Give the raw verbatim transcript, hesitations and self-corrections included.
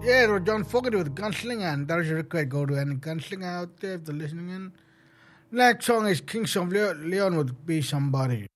Yeah, or John Fogerty with Gunslinger, and there's a request go to any Gunslinger out there if they're listening in. Next song is Kings of Leon with Be Somebody.